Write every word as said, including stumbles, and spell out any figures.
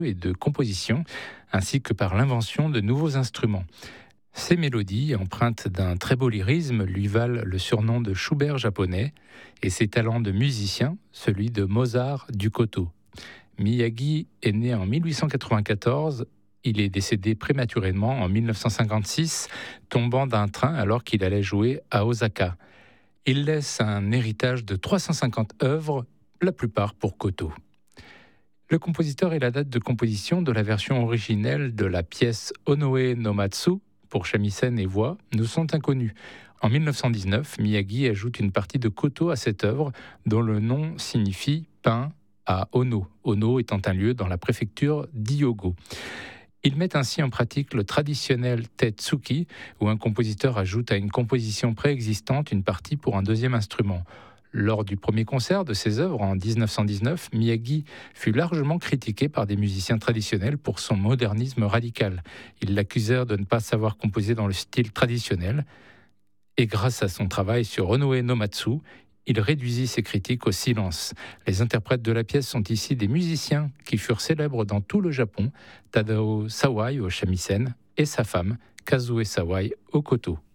et de composition, ainsi que par l'invention de nouveaux instruments. Ses mélodies, empreintes d'un très beau lyrisme, lui valent le surnom de Schubert japonais et ses talents de musicien, celui de Mozart du koto. Miyagi est né en mille huit cent quatre-vingt-quatorze. Il est décédé prématurément en mille neuf cent cinquante-six, tombant d'un train alors qu'il allait jouer à Osaka. Il laisse un héritage de trois cent cinquante œuvres, la plupart pour koto. Le compositeur et la date de composition de la version originelle de la pièce Onoe no Matsu pour shamisen et voix nous sont inconnus. En mille neuf cent dix-neuf, Miyagi ajoute une partie de koto à cette œuvre dont le nom signifie pain à Ono, Ono étant un lieu dans la préfecture d'Hyogo. Il met ainsi en pratique le traditionnel tetsuki, où un compositeur ajoute à une composition préexistante une partie pour un deuxième instrument. Lors du premier concert de ses œuvres en dix-neuf cent dix-neuf, Miyagi fut largement critiqué par des musiciens traditionnels pour son modernisme radical. Ils l'accusèrent de ne pas savoir composer dans le style traditionnel. Et grâce à son travail sur Onoe no Matsu, il réduisit ses critiques au silence. Les interprètes de la pièce sont ici des musiciens qui furent célèbres dans tout le Japon, Tadao Sawai au shamisen et sa femme, Kazue Sawai, au koto.